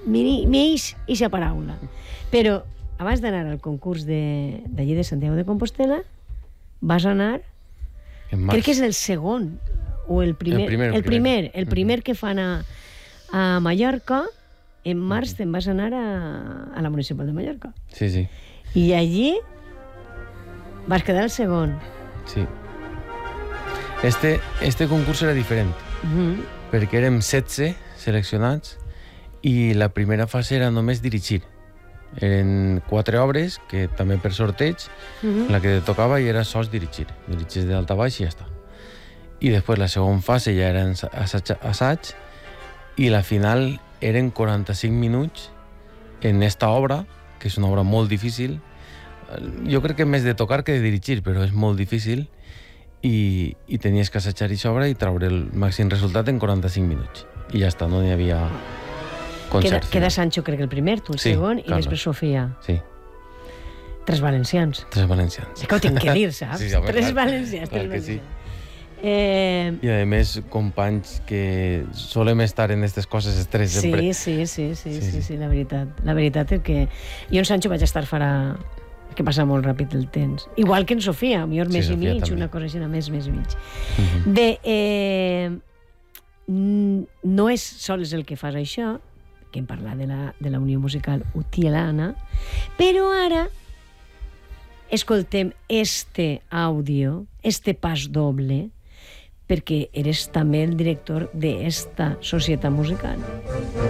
m'eix eixa paraula. Però abans d'anar al concurs d'allí de Santiago de Compostela vas anar, crec que és el segon o el primer que fan a Mallorca. En març te'n vas anar a la Municipal de Mallorca. Sí. I allí vas quedar el segon. Sí. Este concurs era diferent, perquè érem 16 seleccionats i la primera fase era només dirigir. Eren 4 obres, que també per sorteig, la que te tocava i era sols dirigir. Dirigis de dalt a baix i ja està. I després la segona fase ja era assaig i la final eren 45 minuts en esta obra, que és una obra molt difícil. Jo crec que més de tocar que de dirigir, però és molt difícil i tenies que assajar aquesta obra i treure el màxim resultat en 45 minuts. I ja està, no n'hi havia concert. Queda Sancho, crec que el primer, tu el segon, i després Sofia. Sí. 3 valencians. 3 valencians. És que ho tinc que dir, saps? Sí, home, 3 valencians. Clar que sí. I a més companys que solem estar en aquestes coses estrès sempre. Sí, la veritat. La veritat és que jo en Sancho vaig estar farà que passa molt ràpid el temps. Igual que en Sofia, millor mes i mig, una cosa així, més i mig. Bé, no és sols el que fas això, que hem parlat de la Unió Musical Utiel-Ana, però ara escoltem este àudio, este pas doble, perquè eres també el director d'esta societat musical.